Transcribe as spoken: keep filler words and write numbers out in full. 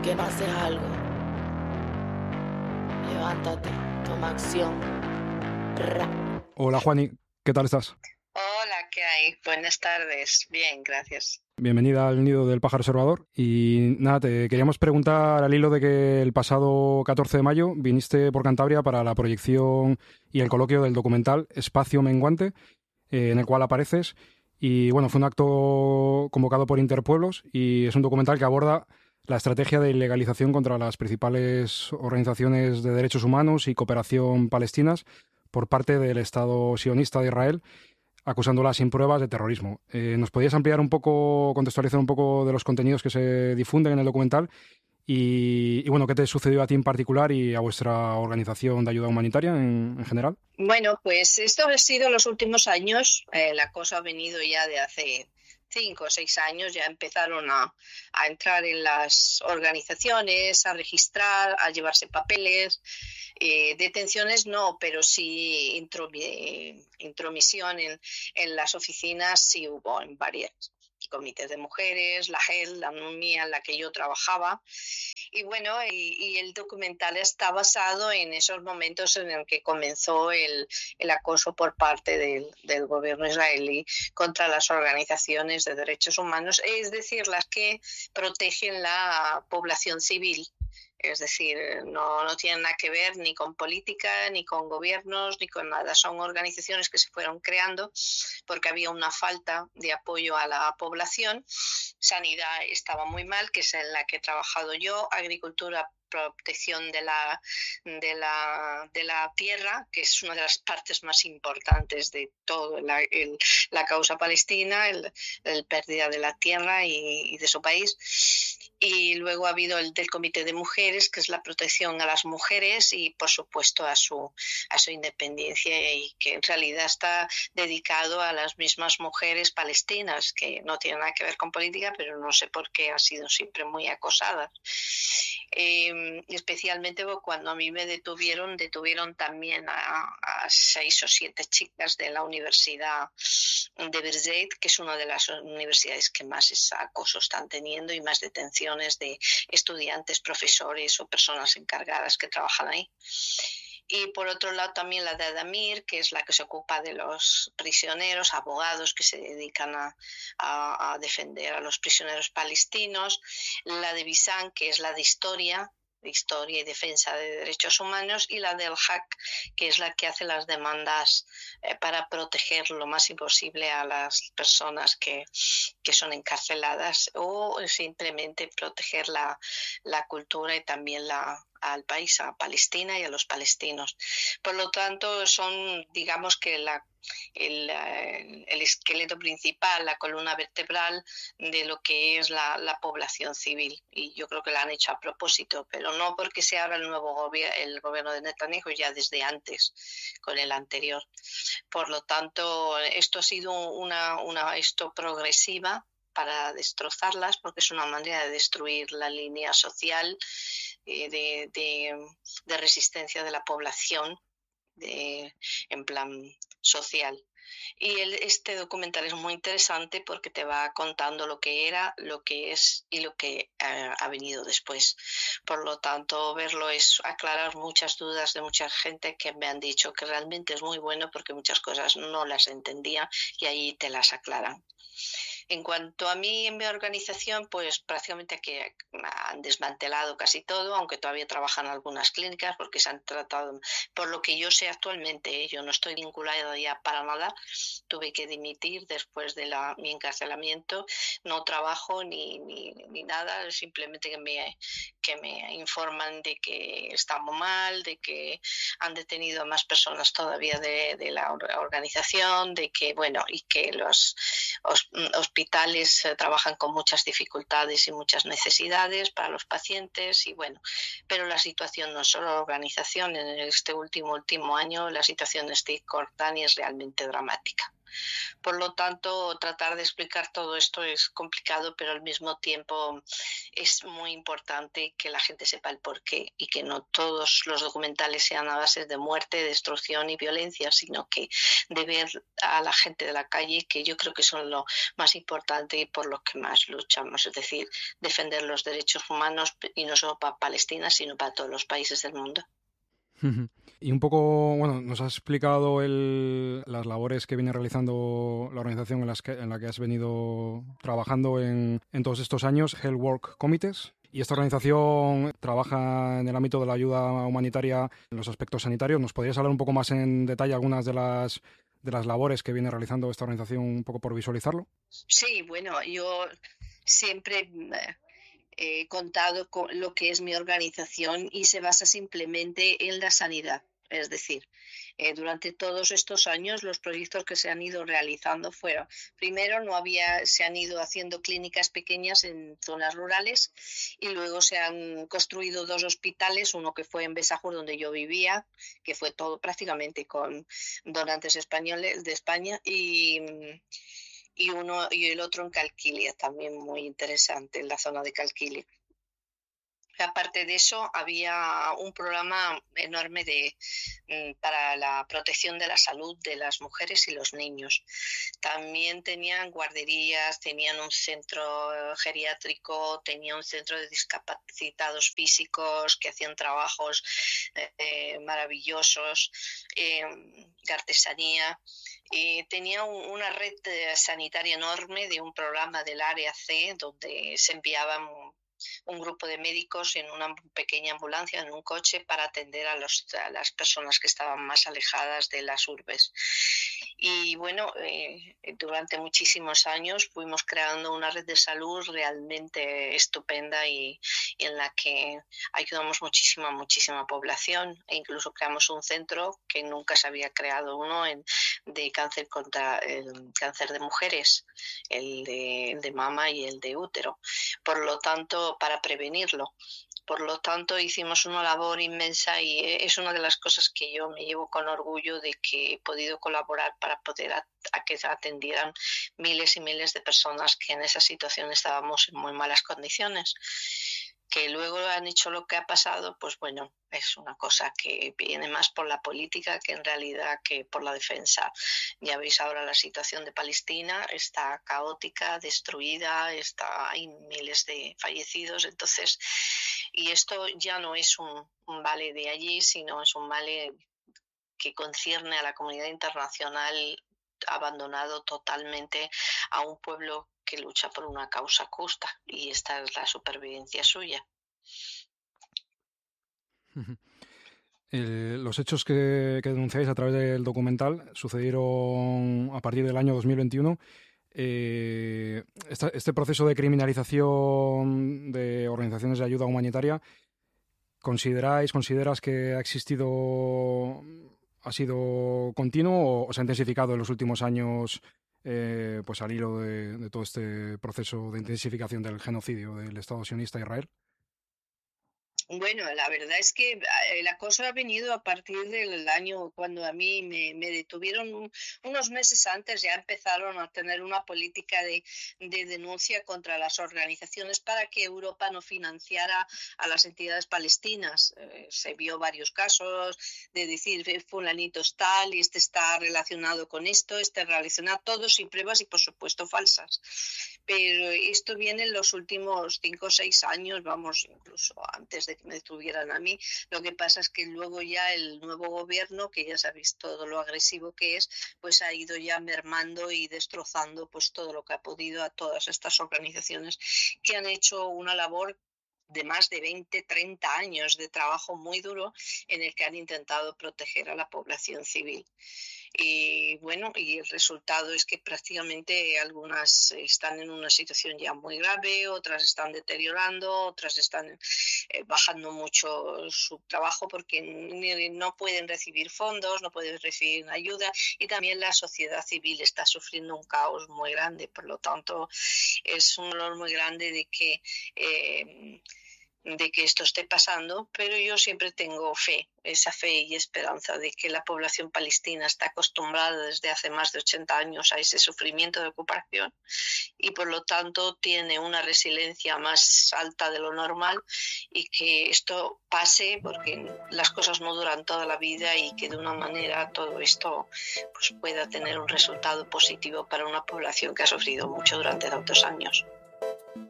que no haces algo, levántate, toma acción. Ra. Hola Juani, ¿qué tal estás? Hola, ¿qué hay? Buenas tardes. Bien, gracias. Bienvenida al Nido del Pájaro Observador. Y nada, te queríamos preguntar al hilo de que el pasado catorce de mayo viniste por Cantabria para la proyección y el coloquio del documental Espacio Menguante, eh, en el cual apareces. Y bueno, fue un acto convocado por Interpueblos y es un documental que aborda la estrategia de ilegalización contra las principales organizaciones de derechos humanos y cooperación palestinas por parte del Estado sionista de Israel, acusándolas sin pruebas de terrorismo. Eh, ¿Nos podías ampliar un poco, contextualizar un poco de los contenidos que se difunden en el documental? Y, y bueno, ¿qué te sucedió a ti en particular y a vuestra organización de ayuda humanitaria en, en general? Bueno, pues esto ha sido los últimos años. Eh, la cosa ha venido ya de hace cinco o seis años. Ya empezaron a, a entrar en las organizaciones, a registrar, a llevarse papeles. Eh, detenciones no, pero sí intromi- intromisión en, en las oficinas sí hubo en varias. Comités de mujeres, la G E L, la mía en la que yo trabajaba. Y bueno, y, y el documental está basado en esos momentos en el que comenzó el, el acoso por parte del, del gobierno israelí contra las organizaciones de derechos humanos, es decir, las que protegen la población civil. Es decir, no, no tienen nada que ver ni con política, ni con gobiernos, ni con nada. Son organizaciones que se fueron creando porque había una falta de apoyo a la población. Sanidad estaba muy mal, que es en la que he trabajado yo. Agricultura, protección de la, de la, de la tierra, que es una de las partes más importantes de toda la, el, la causa palestina, el, el pérdida de la tierra y, y de su país. Y luego ha habido el del Comité de Mujeres, que es la protección a las mujeres y, por supuesto, a su, a su independencia, y que en realidad está dedicado a las mismas mujeres palestinas, que no tienen nada que ver con política, pero no sé por qué han sido siempre muy acosadas. Eh, especialmente cuando a mí me detuvieron, detuvieron también a, a seis o siete chicas de la Universidad de Birzeit, que es una de las universidades que más acoso están teniendo y más detenciones de estudiantes, profesores o personas encargadas que trabajan ahí. Y por otro lado también la de Adamir, que es la que se ocupa de los prisioneros, abogados que se dedican a, a, a defender a los prisioneros palestinos, la de Bisan, que es la de historia, de historia y defensa de derechos humanos, y la del H A C, que es la que hace las demandas eh, para proteger lo más imposible a las personas que, que son encarceladas, o simplemente proteger la, la cultura y también la al país, a Palestina y a los palestinos. Por lo tanto, son, digamos que la, el, el esqueleto principal, la columna vertebral de lo que es la, la población civil. Y yo creo que la han hecho a propósito, pero no porque sea ahora el nuevo gobierno, el gobierno de Netanyahu, ya desde antes, con el anterior. Por lo tanto, esto ha sido una, una esto progresiva para destrozarlas, porque es una manera de destruir la línea social eh, de, de, de resistencia de la población de, en plan social. Y el, este documental es muy interesante porque te va contando lo que era, lo que es y lo que eh, ha venido después. Por lo tanto, verlo es aclarar muchas dudas de mucha gente que me han dicho que realmente es muy bueno porque muchas cosas no las entendía y ahí te las aclaran. En cuanto a mí, en mi organización, pues prácticamente que han desmantelado casi todo, aunque todavía trabajan algunas clínicas porque se han tratado, por lo que yo sé actualmente, yo no estoy vinculada ya para nada, tuve que dimitir después de la, mi encarcelamiento, no trabajo ni, ni, ni nada, simplemente que me, que me informan de que estamos mal, de que han detenido a más personas todavía de, de la organización, de que, bueno, y que los hospitales eh, trabajan con muchas dificultades y muchas necesidades para los pacientes y bueno, pero la situación no es solo la organización, en este último último año la situación en Cisjordania es realmente dramática. Por lo tanto, tratar de explicar todo esto es complicado, pero al mismo tiempo es muy importante que la gente sepa el porqué y que no todos los documentales sean a base de muerte, destrucción y violencia, sino que de ver a la gente de la calle, que yo creo que son lo más importante y por lo que más luchamos, es decir, defender los derechos humanos y no solo para Palestina, sino para todos los países del mundo. Y un poco, bueno, nos has explicado el, las labores que viene realizando la organización en, las que, en la que has venido trabajando en, en todos estos años, Health Work Committees. Y esta organización trabaja en el ámbito de la ayuda humanitaria en los aspectos sanitarios. ¿Nos podrías hablar un poco más en detalle algunas de las, de las labores que viene realizando esta organización, un poco por visualizarlo? Sí, bueno, yo siempre he contado con lo que es mi organización y se basa simplemente en la sanidad. Es decir, eh, durante todos estos años los proyectos que se han ido realizando fueron, primero no había, se han ido haciendo clínicas pequeñas en zonas rurales y luego se han construido dos hospitales, uno que fue en Besajur donde yo vivía, que fue todo prácticamente con donantes españoles de España y, y, uno, y el otro en Calquilia, también muy interesante en la zona de Calquilia. Aparte de eso, había un programa enorme de, para la protección de la salud de las mujeres y los niños. También tenían guarderías, tenían un centro geriátrico, tenían un centro de discapacitados físicos que hacían trabajos eh, maravillosos, eh, de artesanía. Y tenía un, una red sanitaria enorme de un programa del área C donde se enviaban un grupo de médicos en una pequeña ambulancia, en un coche, para atender a, los, a las personas que estaban más alejadas de las urbes. Y bueno, eh, durante muchísimos años fuimos creando una red de salud realmente estupenda y, y en la que ayudamos muchísima, muchísima población e incluso creamos un centro que nunca se había creado uno en, de cáncer contra el cáncer de mujeres, el de, de mama y el de útero. Por lo tanto, para prevenirlo. Por lo tanto, hicimos una labor inmensa y es una de las cosas que yo me llevo con orgullo de que he podido colaborar para poder a, a que atendieran miles y miles de personas que en esa situación estábamos en muy malas condiciones. Que luego han hecho lo que ha pasado, pues bueno, es una cosa que viene más por la política que en realidad que por la defensa. Ya veis ahora la situación de Palestina, está caótica, destruida, está, hay miles de fallecidos, entonces, y esto ya no es un, un vale de allí, sino es un vale que concierne a la comunidad internacional, abandonado totalmente a un pueblo que lucha por una causa justa, y esta es la supervivencia suya. Eh, los hechos que, que denunciáis a través del documental sucedieron a partir del año dos mil veintiuno. Eh, esta, este proceso de criminalización de organizaciones de ayuda humanitaria, ¿consideráis, consideras que ha existido, ha sido continuo o, o se ha intensificado en los últimos años? Eh, pues al hilo de, de todo este proceso de intensificación del genocidio del Estado sionista a Israel. Bueno, la verdad es que la cosa ha venido a partir del año cuando a mí me, me detuvieron unos meses antes, ya empezaron a tener una política de, de denuncia contra las organizaciones para que Europa no financiara a las entidades palestinas. Eh, se vio varios casos de decir fulanito es tal y este está relacionado con esto, este relacionado, todos sin pruebas y por supuesto falsas. Pero esto viene en los últimos cinco o seis años, vamos, incluso antes de que me detuvieran a mí. Lo que pasa es que luego ya el nuevo gobierno, que ya sabéis todo lo agresivo que es, pues ha ido ya mermando y destrozando pues todo lo que ha podido a todas estas organizaciones que han hecho una labor de más de veinte, treinta años de trabajo muy duro en el que han intentado proteger a la población civil. Y bueno, y el resultado es que prácticamente algunas están en una situación ya muy grave, otras están deteriorando, otras están eh, bajando mucho su trabajo porque no pueden recibir fondos, no pueden recibir ayuda, y también la sociedad civil está sufriendo un caos muy grande. Por lo tanto, es un dolor muy grande de que eh, de que esto esté pasando, pero yo siempre tengo fe, esa fe y esperanza de que la población palestina está acostumbrada desde hace más de ochenta años a ese sufrimiento de ocupación y por lo tanto tiene una resiliencia más alta de lo normal, y que esto pase porque las cosas no duran toda la vida y que de una manera todo esto pues, pueda tener un resultado positivo para una población que ha sufrido mucho durante tantos años.